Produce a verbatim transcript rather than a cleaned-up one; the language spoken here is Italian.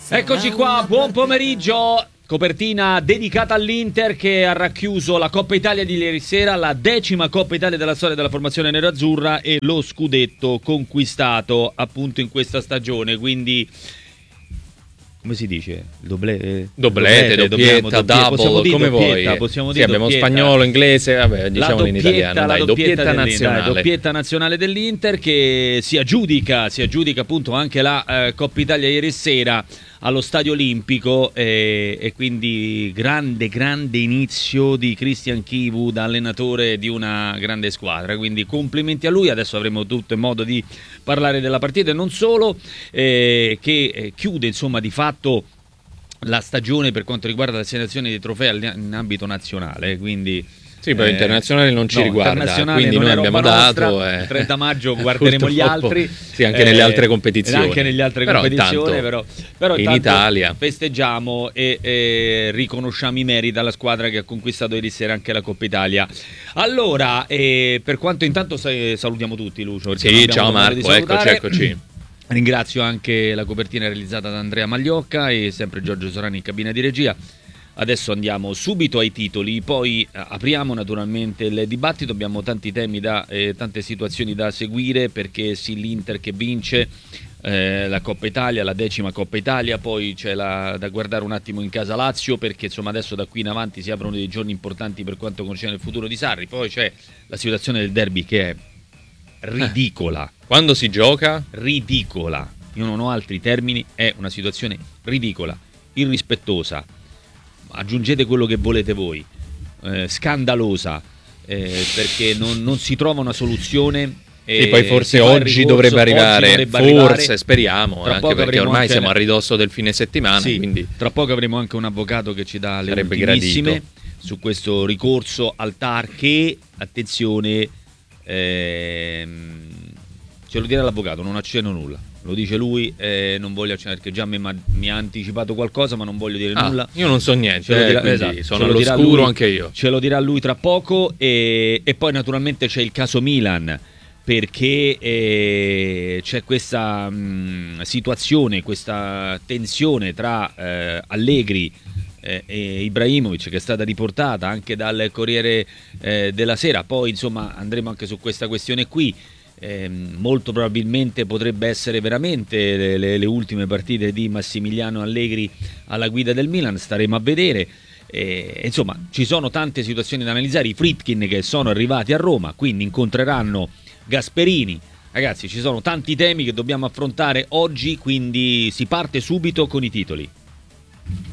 Eccoci qua, buon pomeriggio. Copertina dedicata all'Inter che ha racchiuso la Coppa Italia di ieri sera, la decima Coppa Italia della storia della formazione nerazzurra e lo scudetto conquistato appunto in questa stagione, quindi come si dice? Doble... Doblete, doppietta, double, come vuoi. Possiamo sì, dire abbiamo doppietta. Spagnolo, inglese, vabbè, diciamo in italiano, dai, doppietta, doppietta nazionale. Dai, doppietta nazionale dell'Inter che si aggiudica, si aggiudica appunto anche la eh, Coppa Italia ieri sera allo Stadio Olimpico eh, e quindi grande grande inizio di Christian Chivu da allenatore di una grande squadra, quindi complimenti a lui. Adesso avremo tutto modo di parlare della partita e non solo, eh, che eh, chiude insomma di fatto la stagione per quanto riguarda l'assegnazione dei trofei in ambito nazionale, quindi sì, però eh, internazionale non ci no, riguarda, quindi noi abbiamo dato eh, il trenta maggio eh, guarderemo gli altri, sì, anche eh, nelle altre competizioni, anche negli altre però competizioni intanto, però, però in Italia festeggiamo e, e riconosciamo i meriti alla squadra che ha conquistato ieri sera anche la Coppa Italia. Allora, eh, per quanto intanto salutiamo tutti, Lucio. Sì, ciao Marco, eccoci, eccoci. Ringrazio anche la copertina realizzata da Andrea Magliocca e sempre Giorgio Sorani in cabina di regia. Adesso andiamo subito ai titoli, poi apriamo naturalmente il dibattito, abbiamo tanti temi, da, eh, tante situazioni da seguire, perché sì, l'Inter che vince eh, la Coppa Italia, la decima Coppa Italia, poi c'è la, da guardare un attimo in casa Lazio, perché insomma adesso da qui in avanti si aprono dei giorni importanti per quanto concerne il futuro di Sarri, poi c'è la situazione del derby che è ridicola. Quando si gioca? Ridicola, io non ho altri termini, è una situazione ridicola, irrispettosa. Aggiungete quello che volete voi, eh, scandalosa, eh, perché non, non si trova una soluzione. E poi forse oggi ricorso, dovrebbe arrivare, oggi dovrebbe forse arrivare. Speriamo, tra anche perché ormai anche... siamo a ridosso del fine settimana. Sì, quindi tra poco avremo anche un avvocato che ci dà le sarebbe ultimissime gradito su questo ricorso al T A R che, attenzione, ehm, ce lo dirà l'avvocato, non accenno nulla. Lo dice lui, eh, non voglio accennare perché già mi, mi ha anticipato qualcosa, ma non voglio dire ah, nulla. Io non so niente, ce lo dirà, eh, esatto, sono all'oscuro anche io. Ce lo dirà lui tra poco e, e poi naturalmente c'è il caso Milan, perché eh, c'è questa mh, situazione, questa tensione tra eh, Allegri eh, e Ibrahimovic che è stata riportata anche dal Corriere eh, della Sera. Poi insomma andremo anche su questa questione qui. Eh, molto probabilmente potrebbe essere veramente le, le, le ultime partite di Massimiliano Allegri alla guida del Milan, staremo a vedere. Eh, insomma ci sono tante situazioni da analizzare, i Friedkin che sono arrivati a Roma, quindi incontreranno Gasperini. Ragazzi, ci sono tanti temi che dobbiamo affrontare oggi, quindi si parte subito con i titoli.